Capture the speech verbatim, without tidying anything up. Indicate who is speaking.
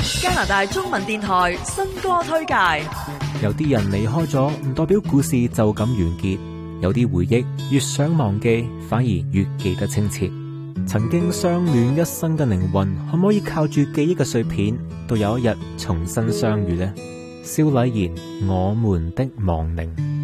Speaker 1: 加拿大中文電台新歌推介。
Speaker 2: 有啲人離開咗，唔代表故事就咁完結。有啲回憶越想忘記，反而越記得清澈。曾經相戀一生嘅靈魂，可唔可以靠住記憶嘅碎片，到有一日重新相遇呢？蕭禮賢，我們的亡靈。